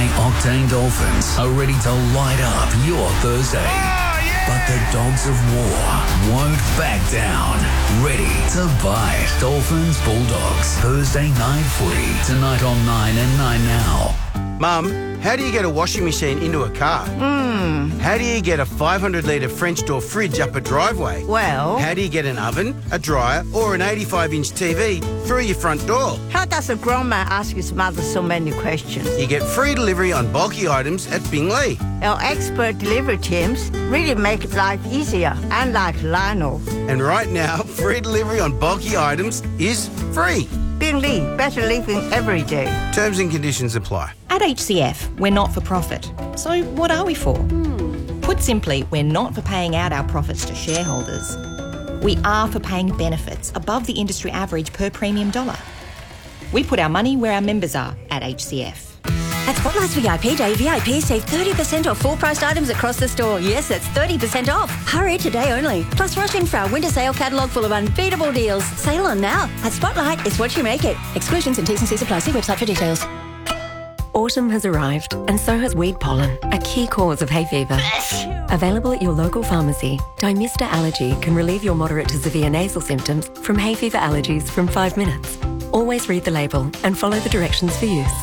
high-octane Dolphins are ready to light up your Thursday. But the dogs of war won't back down. Ready to bite. Dolphins Bulldogs. Thursday night footy. Tonight on 9 and 9 Now. Mum, how do you get a washing machine into a car? How do you get a 500-litre French door fridge up a driveway? Well, How do you get an oven, a dryer or an 85-inch TV through your front door? how does a grown man ask his mother so many questions? You get free delivery on bulky items at Bingley. Our expert delivery teams really make life easier, unlike Lionel. And right now, free delivery on bulky items is free. Bingley, better living every day. Terms and conditions apply. At HCF, we're not for profit. So what are we for? Put simply, we're not for paying out our profits to shareholders. We are for paying benefits above the industry average per premium dollar. We put our money where our members are at HCF. At Spotlight's VIP Day, VIPs save 30% off full-priced items across the store. Yes, that's 30% off. Hurry, today only. Plus, rush in for our winter sale catalogue full of unbeatable deals. Sale on now. At Spotlight, it's what you make it. Exclusions and T's and C's apply. See website for details. Autumn has arrived, and so has weed pollen, a key cause of hay fever. Available at your local pharmacy, Dymista Allergy can relieve your moderate to severe nasal symptoms from hay fever allergies from 5 minutes. Always read the label and follow the directions for use.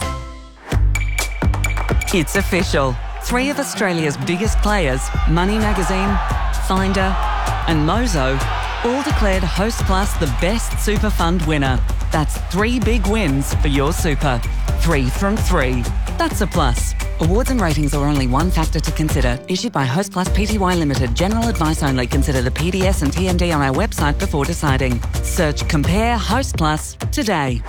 It's official. 3 of Australia's biggest players, Money Magazine, Finder and Mozo, all declared Hostplus the best super fund winner. That's 3 big wins for your super. 3 from 3. That's a plus. Awards and ratings are only one factor to consider. Issued by Hostplus Pty Limited. General advice only. Consider the PDS and TMD on our website before deciding. Search Compare Hostplus today.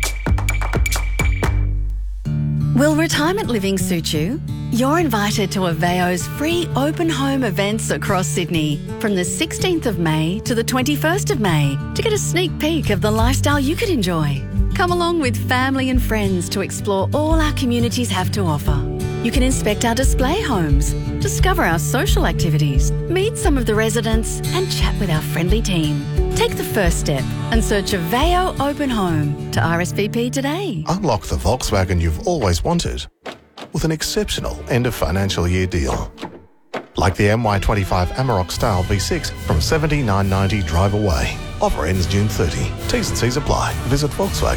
Will retirement living suit you? You're invited to Aveo's free open home events across Sydney from the 16th of May to the 21st of May to get a sneak peek of the lifestyle you could enjoy. Come along with family and friends to explore all our communities have to offer. You can inspect our display homes, discover our social activities, meet some of the residents and chat with our friendly team. Take the first step and search Aveo Open Home to RSVP today. Unlock the Volkswagen you've always wanted with an exceptional end of financial year deal. Like the MY25 Amarok Style V6 from $79.90 drive away. Offer ends June 30. T's and C's apply. Visit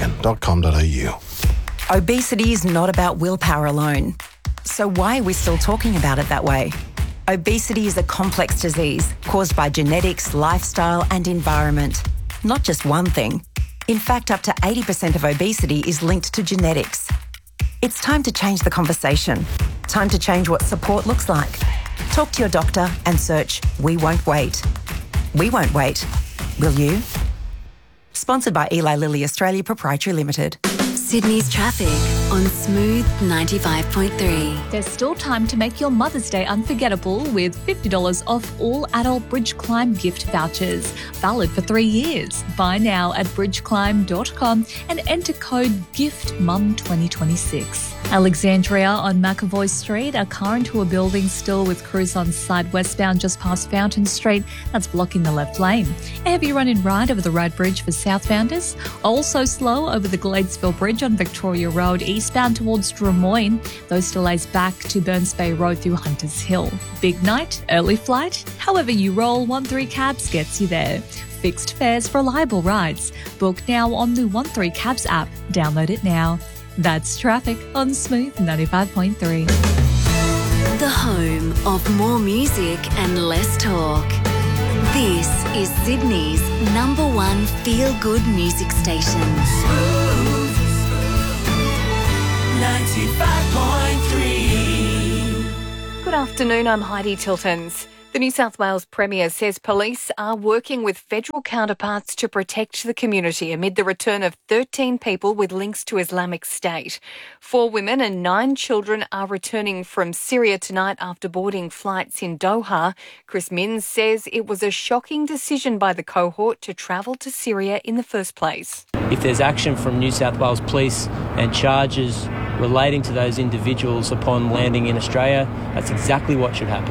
volkswagen.com.au. Obesity is not about willpower alone. So why are we still talking about it that way? Obesity is a complex disease caused by genetics, lifestyle and environment. Not just one thing. In fact, up to 80% of obesity is linked to genetics. It's time to change the conversation. Time to change what support looks like. Talk to your doctor and search We Won't Wait. We won't wait. Will you? Sponsored by Eli Lilly Australia Proprietary Limited. Sydney's traffic on Smooth 95.3. There's still time to make your Mother's Day unforgettable with $50 off all adult Bridge Climb gift vouchers. Valid for 3 years. Buy now at bridgeclimb.com and enter code GIFTMUM2026. Alexandria on McAvoy Street, a car into a building still with crews on site westbound just past Fountain Street. That's blocking the left lane. A heavy run-in ride over the right bridge for southbounders. Also slow over the Gladesville Bridge on Victoria Road eastbound towards Drummoyne. Those delays back to Burns Bay Road through Hunters Hill. Big night, early flight. However you roll, 13 Cabs gets you there. Fixed fares, reliable rides. Book now on the 13 Cabs app. Download it now. That's traffic on Smooth 95.3. The home of more music and less talk. This is Sydney's #1 feel-good music station. Smooth 95.3. Good afternoon, I'm Heidi Tiltons. The New South Wales Premier says police are working with federal counterparts to protect the community amid the return of 13 people with links to Islamic State. 4 women and 9 children are returning from Syria tonight after boarding flights in Doha. Chris Minns says it was a shocking decision by the cohort to travel to Syria in the first place. If there's action from New South Wales Police and charges relating to those individuals upon landing in Australia, that's exactly what should happen.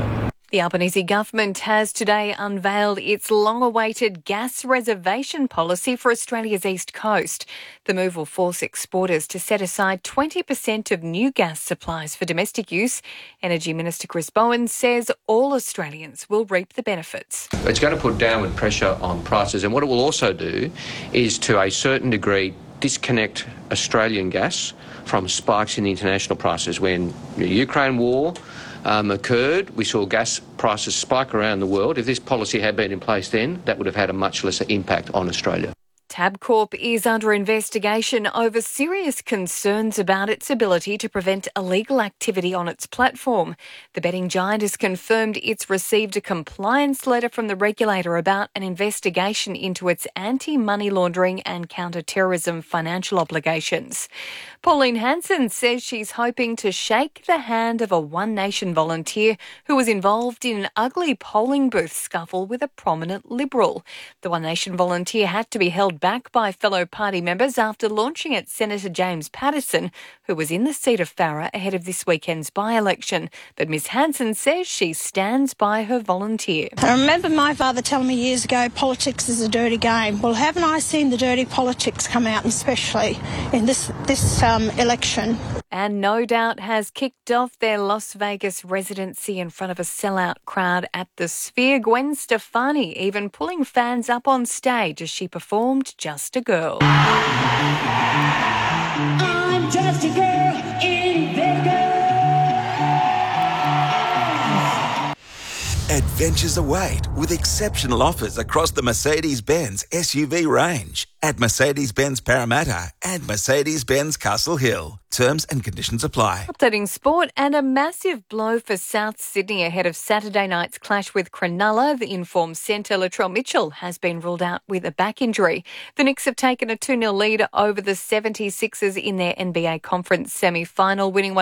The Albanese government has today unveiled its long-awaited gas reservation policy for Australia's east coast. The move will force exporters to set aside 20% of new gas supplies for domestic use. Energy Minister Chris Bowen says all Australians will reap the benefits. It's going to put downward pressure on prices, and what it will also do is, to a certain degree, disconnect Australian gas from spikes in the international prices. When the Ukraine war occurred, we saw gas prices spike around the world. If this policy had been in place then, that would have had a much lesser impact on Australia. Tabcorp is under investigation over serious concerns about its ability to prevent illegal activity on its platform. The betting giant has confirmed it's received a compliance letter from the regulator about an investigation into its anti-money laundering and counter-terrorism financial obligations. Pauline Hanson says she's hoping to shake the hand of a One Nation volunteer who was involved in an ugly polling booth scuffle with a prominent Liberal. The One Nation volunteer had to be held back by fellow party members after launching at Senator James Paterson, who was in the seat of Farrer ahead of this weekend's by-election. But Ms Hanson says she stands by her volunteer. I remember my father telling me years ago, politics is a dirty game. Well, haven't I seen the dirty politics come out, especially in this election? And No Doubt has kicked off their Las Vegas residency in front of a sellout crowd at the Sphere. Gwen Stefani even pulling fans up on stage as she performed Just a Girl. I'm just a girl in Vegas. Adventures await with exceptional offers across the Mercedes-Benz SUV range at Mercedes-Benz Parramatta and Mercedes-Benz Castle Hill. Terms and conditions apply. Updating sport, and a massive blow for South Sydney ahead of Saturday night's clash with Cronulla. The informed centre Latrell Mitchell has been ruled out with a back injury. The Knicks have taken a 2-0 lead over the 76ers in their NBA conference semi-final, winning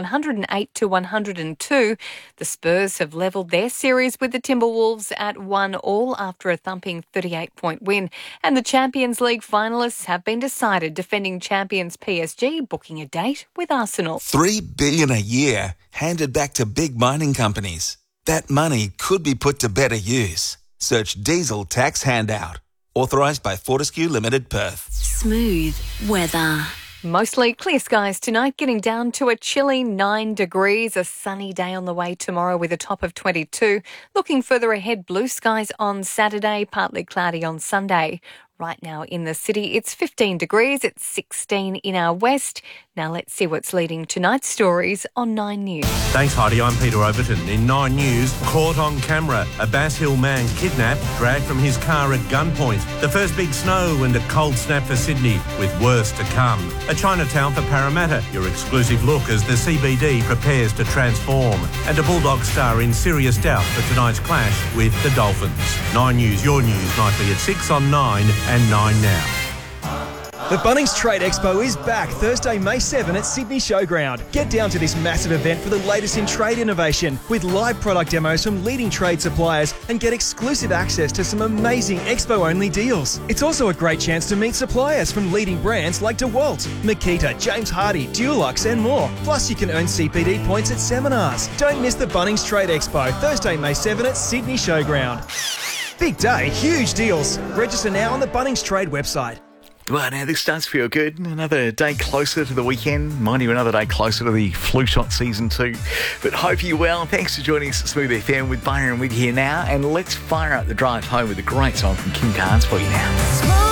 108-102. The Spurs have levelled their series with the Timberwolves at 1-1 after a thumping 38-point win. And the Champions League finalists have been decided, defending champions PSG booking a date with Arsenal. $3 billion a year handed back to big mining companies. That money could be put to better use. Search Diesel Tax Handout. Authorised by Fortescue Limited, Perth. Smooth weather. Mostly clear skies tonight, getting down to a chilly 9 degrees. A sunny day on the way tomorrow with a top of 22. Looking further ahead, blue skies on Saturday, partly cloudy on Sunday. Right now in the city, it's 15 degrees. It's 16 in our west. Now let's see what's leading tonight's stories on 9 News. Thanks, Heidi. I'm Peter Overton. In 9 News, caught on camera. A Bass Hill man kidnapped, dragged from his car at gunpoint. The first big snow and a cold snap for Sydney, with worse to come. A Chinatown for Parramatta, your exclusive look as the CBD prepares to transform. And a Bulldog star in serious doubt for tonight's clash with the Dolphins. 9 News, your news, nightly at 6 on 9 and 9 now. The Bunnings Trade Expo is back Thursday, May 7 at Sydney Showground. Get down to this massive event for the latest in trade innovation with live product demos from leading trade suppliers and get exclusive access to some amazing expo-only deals. It's also a great chance to meet suppliers from leading brands like DeWalt, Makita, James Hardie, Dulux and more. Plus you can earn CPD points at seminars. Don't miss the Bunnings Trade Expo Thursday, May 7 at Sydney Showground. Big day, huge deals. Register now on the Bunnings Trade website. Well, now this does feel good. Another day closer to the weekend. Mind you, another day closer to the Flu Shot Season 2. But hope you're well. Thanks for joining us at Smooth FM with Byron Wig here now. And let's fire up the drive home with a great song from Kim Carnes for you now.